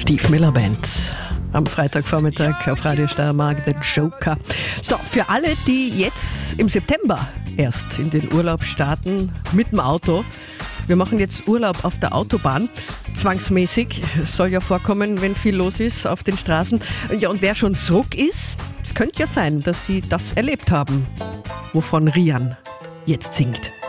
Steve Miller Band. Am Freitagvormittag auf Radio Steiermark, der Joker. So, für alle, die jetzt im September erst in den Urlaub starten mit dem Auto. Wir machen jetzt Urlaub auf der Autobahn. Zwangsmäßig, soll ja vorkommen, wenn viel los ist auf den Straßen. Ja, und wer schon zurück ist, es könnte ja sein, dass Sie das erlebt haben, wovon Rian jetzt singt.